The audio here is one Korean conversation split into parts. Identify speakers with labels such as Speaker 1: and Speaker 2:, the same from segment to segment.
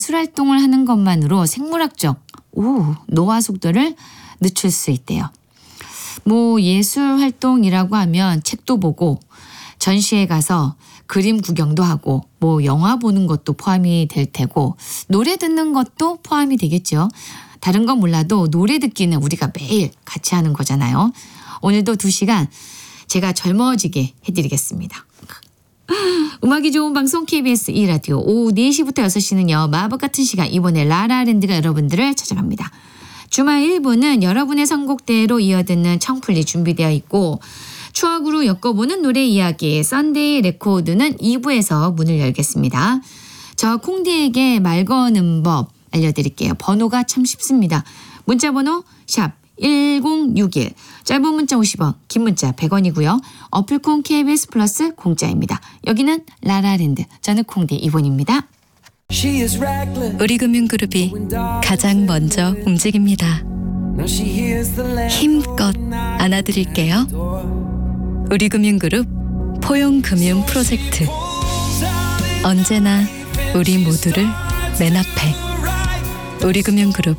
Speaker 1: 예술 활동을 하는 것만으로 생물학적 노화 속도를 늦출 수 있대요. 예술 활동이라고 하면 책도 보고 전시회 가서 그림 구경도 하고 영화 보는 것도 포함이 될 테고 노래 듣는 것도 포함이 되겠죠. 다른 건 몰라도 노래 듣기는 우리가 매일 같이 하는 거잖아요. 오늘도 2시간 제가 젊어지게 해드리겠습니다. 음악이 좋은 방송 KBS 2라디오 오후 4시부터 6시는요. 마법 같은 시간 이번에 라라랜드가 여러분들을 찾아갑니다. 주말 1부는 여러분의 선곡대로 이어듣는 청플리 준비되어 있고 추억으로 엮어보는 노래 이야기 썬데이 레코드는 2부에서 문을 열겠습니다. 저 콩디에게 말 거는 법 알려드릴게요. 번호가 참 쉽습니다. 문자번호 샵 1061 짧은 문자 50원 긴 문자 100원이고요. 어플콩 KBS 플러스 공짜입니다. 여기는 라라랜드 저는 콩디 이본입니다.
Speaker 2: 우리금융그룹이 가장 먼저 움직입니다. 힘껏 안아드릴게요. 우리금융그룹 포용금융 프로젝트 언제나 우리 모두를 맨 앞에 우리금융그룹.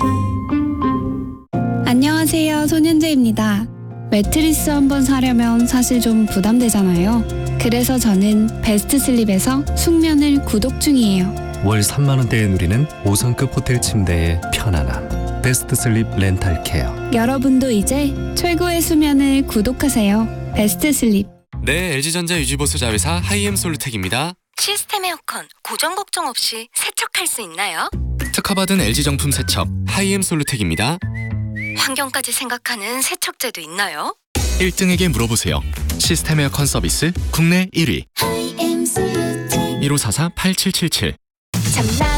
Speaker 3: 안녕하세요, 손현재입니다. 매트리스 한번 사려면 사실 좀 부담되잖아요. 그래서 저는 베스트슬립에서 숙면을 구독 중이에요.
Speaker 4: 월 3만 원대에 누리는 5성급 호텔 침대의 편안함. 베스트슬립 렌탈케어.
Speaker 3: 여러분도 이제 최고의 수면을 구독하세요. 베스트슬립.
Speaker 5: 네, LG전자 유지보수 자회사 하이엠솔루텍입니다.
Speaker 6: 시스템 에어컨 고정 걱정 없이 세척할 수 있나요?
Speaker 5: 특허받은 LG정품 세척 하이엠솔루텍입니다.
Speaker 6: 환경까지 생각하는 세척제도 있나요?
Speaker 5: 1등에게 물어보세요. 시스템 에어컨 서비스 국내 1위 1544-8777